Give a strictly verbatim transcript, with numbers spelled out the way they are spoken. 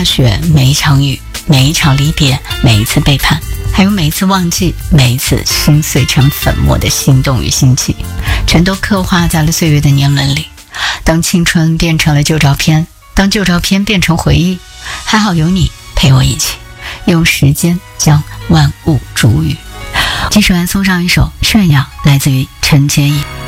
雪，每一场雨，每一场离别，每一次背叛，还有每一次忘记，每一次心碎成粉末的心动与心悸，全都刻画在了岁月的年轮里。当青春变成了旧照片，当旧照片变成回忆，还好有你陪我一起，用时间将万物煮雨。继续来送上一首《炫耀》，来自于陈洁仪。